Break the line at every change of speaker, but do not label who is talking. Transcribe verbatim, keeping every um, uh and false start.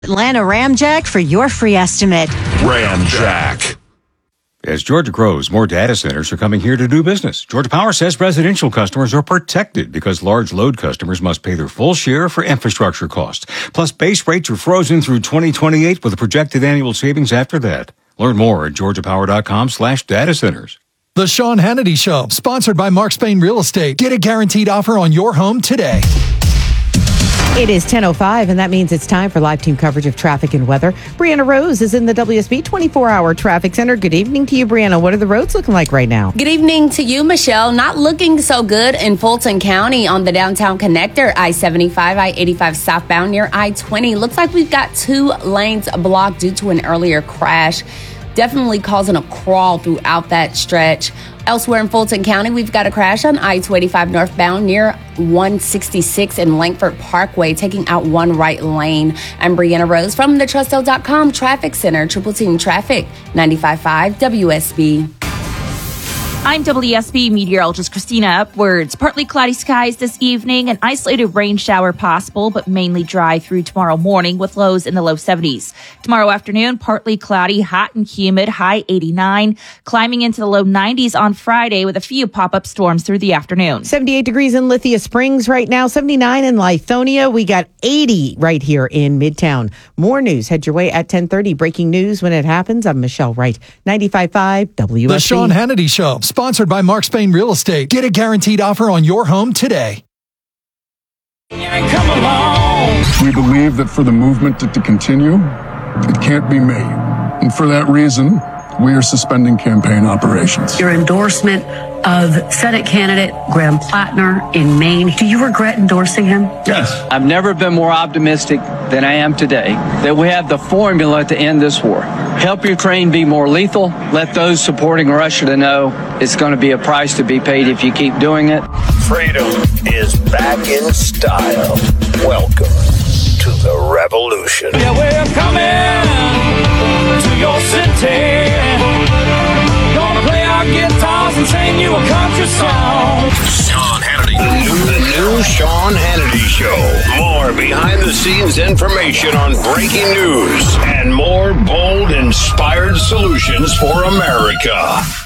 Atlanta Ramjack for your free estimate.
Ramjack.
As Georgia grows, more data centers are coming here to do business. Georgia Power says residential customers are protected because large load customers must pay their full share for infrastructure costs. Plus, base rates are frozen through twenty twenty-eight with a projected annual savings after that. Learn more at georgiapower.com slash data centers.
The Sean Hannity Show, sponsored by Mark Spain Real Estate. Get a guaranteed offer on your home today.
It is ten oh five, and that means it's time for live team coverage of traffic and weather. Brianna Rose is in the W S B twenty-four hour Traffic Center. Good evening to you, Brianna. What are the roads looking like right now?
Good evening to you, Michelle. Not looking so good in Fulton County on the downtown connector, I seventy-five, I eighty-five southbound near I twenty. Looks like we've got two lanes blocked due to an earlier crash. Definitely causing a crawl throughout that stretch. Elsewhere in Fulton County, we've got a crash on I two eighty-five northbound near one sixty-six in Langford Parkway, taking out one right lane. I'm Brianna Rose from the Trusto dot com Traffic Center, Triple Team Traffic, ninety-five point five W S B.
I'm W S B meteorologist Christina Upwards. Partly cloudy skies this evening, an isolated rain shower possible, but mainly dry through tomorrow morning with lows in the low seventies. Tomorrow afternoon, partly cloudy, hot and humid, high eighty-nine, climbing into the low nineties on Friday with a few pop-up storms through the afternoon.
seventy-eight degrees in Lithia Springs right now, seventy-nine in Lithonia. We got eighty right here in Midtown. More news, head your way at ten thirty. Breaking news when it happens. I'm Michelle Wright, ninety-five point five W S B.
The Sean Hannity Show, sponsored by Mark Spain Real Estate. Get a guaranteed offer on your home today.
We believe that for the movement to, to continue, it can't be me. And for that reason, we are suspending campaign operations.
Your endorsement of Senate candidate Graham Plattner in Maine. Do you regret endorsing him?
Yes.
I've never been more optimistic than I am today that we have the formula to end this war. Help Ukraine be more lethal. Let those supporting Russia to know it's going to be a price to be paid if you keep doing it.
Freedom is back in style. Welcome to the revolution.
Yeah, we're coming to your city. Gonna play our guitars and sing you a country song.
Sean Hannity. The new, the new Sean Hannity Show. More behind-the-scenes information on breaking news and more bold, inspired solutions for America.